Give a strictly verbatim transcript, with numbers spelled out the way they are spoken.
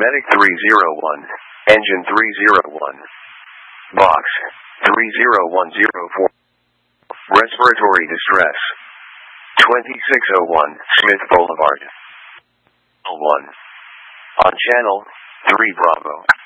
Medic three zero one, Engine three zero one, Box three zero one zero four, Respiratory Distress, twenty-six oh one, Smith Boulevard, one, on Channel three Bravo.